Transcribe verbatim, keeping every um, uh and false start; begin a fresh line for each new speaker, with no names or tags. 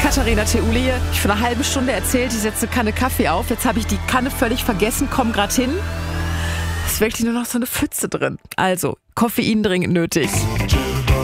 Katharina Theuli hier. Ich vor einer halben Stunde erzählt, ich setze eine Kanne Kaffee auf. Jetzt habe ich die Kanne völlig vergessen, komme gerade hin. Es ist wirklich nur noch so eine Pfütze drin. Also, Koffein dringend nötig.